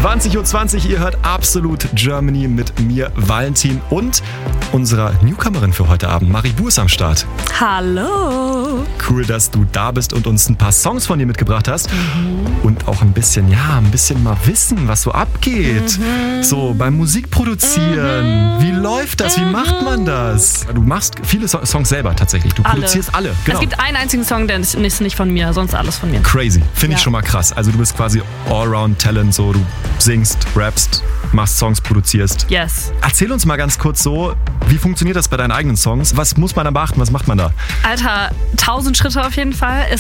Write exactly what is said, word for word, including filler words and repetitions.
zwanzig Uhr zwanzig, ihr hört Absolut Germany mit mir, Valentin, und unserer Newcomerin für heute Abend, Maribu, ist am Start. Hallo. Cool, dass du da bist und uns ein paar Songs von dir mitgebracht hast. Mhm. Und auch ein bisschen, ja, ein bisschen mal wissen, was so abgeht. Mhm. So, beim Musikproduzieren. Mhm. Wie läuft das? Wie macht man das? Du machst viele so- Songs selber tatsächlich. Du alle. produzierst alle. Genau. Es gibt einen einzigen Song, der ist nicht von mir, sonst alles von mir. Crazy. Finde ja. ich schon mal krass. Also du bist quasi Allround-Talent, so du singst, rappst, machst Songs, produzierst. Yes. Erzähl uns mal ganz kurz so, wie funktioniert das bei deinen eigenen Songs? Was muss man da beachten? Was macht man da? Alter, tausend Schritte auf jeden Fall. Es